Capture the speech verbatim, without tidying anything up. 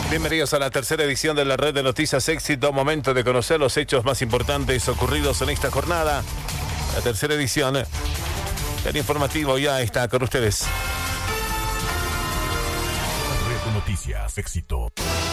Bienvenidos a la tercera edición de la Red de Noticias Éxito. Momento de conocer los hechos más importantes ocurridos en esta jornada. La tercera edición del informativo ya está con ustedes. Red de Noticias Éxito.